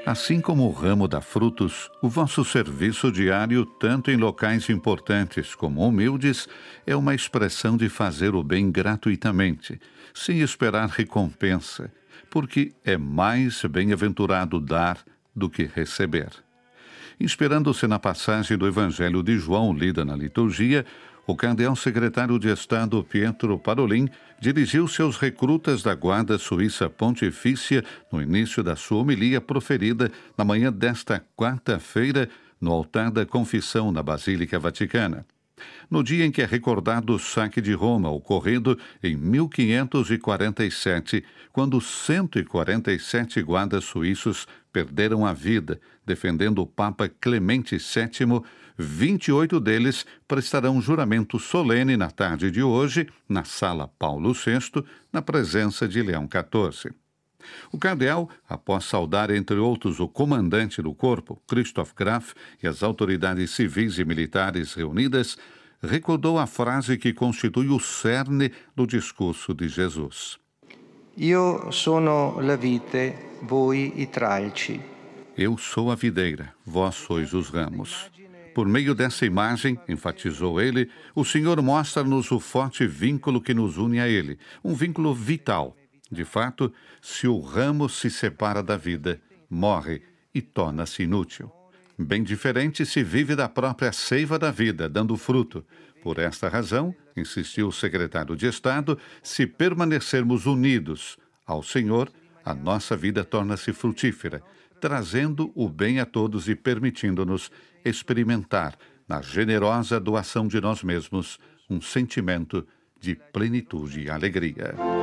Assim como o ramo dá frutos, o vosso serviço diário, tanto em locais importantes como humildes, é uma expressão de fazer o bem gratuitamente, sem esperar recompensa, porque é mais bem-aventurado dar do que receber. Inspirando-se na passagem do Evangelho de João lida na liturgia, o cardeal secretário de Estado Pietro Parolin dirigiu-se aos recrutas da Guarda Suíça Pontifícia no início da sua homilia proferida na manhã desta quarta-feira no altar da Confissão na Basílica Vaticana. No dia em que é recordado o saque de Roma, ocorrido em 1547, quando 147 guardas suíços perderam a vida defendendo o Papa Clemente VII, 28 deles prestarão juramento solene na tarde de hoje, na Sala Paulo VI, na presença de Leão XIV. O cardeal, após saudar, entre outros, o comandante do corpo, Christoph Graf, e as autoridades civis e militares reunidas, recordou a frase que constitui o cerne do discurso de Jesus. Io sono la vite, voi i tralci. Eu sou a videira, vós sois os ramos. Por meio dessa imagem, enfatizou ele, o Senhor mostra-nos o forte vínculo que nos une a ele, um vínculo vital. De fato, se o ramo se separa da vida, morre e torna-se inútil. Bem diferente se vive da própria seiva da vida, dando fruto. Por esta razão, insistiu o secretário de Estado, se permanecermos unidos ao Senhor, a nossa vida torna-se frutífera, trazendo o bem a todos e permitindo-nos experimentar, na generosa doação de nós mesmos, um sentimento de plenitude e alegria.